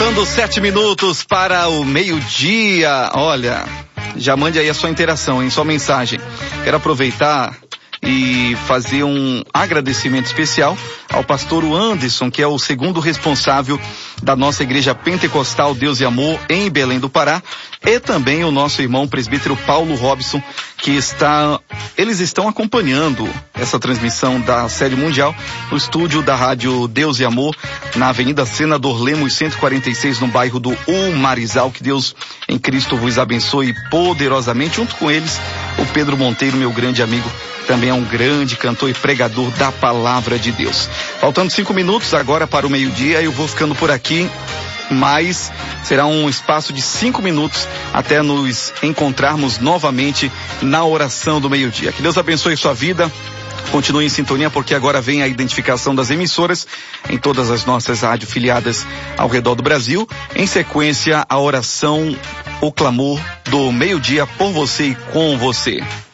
Faltando 7 minutos para o meio-dia. Olha, já mande aí a sua interação, hein? Sua mensagem. Quero aproveitar e fazer um agradecimento especial ao pastor Anderson, que é o segundo responsável da nossa igreja pentecostal Deus e Amor em Belém do Pará, e também o nosso irmão presbítero Paulo Robson, que eles estão acompanhando essa transmissão da série mundial no estúdio da rádio Deus e Amor, na Avenida Senador Lemos 146, no bairro do Umarizal. Que Deus em Cristo vos abençoe poderosamente. Junto com eles, o Pedro Monteiro, meu grande amigo, também é um grande cantor e pregador da palavra de Deus. Faltando 5 minutos agora para o meio-dia, eu vou ficando por aqui, mas será um espaço de 5 minutos até nos encontrarmos novamente na oração do meio-dia. Que Deus abençoe sua vida. Continue em sintonia, porque agora vem a identificação das emissoras em todas as nossas rádios filiadas ao redor do Brasil. Em sequência, a oração, o clamor do meio-dia por você e com você.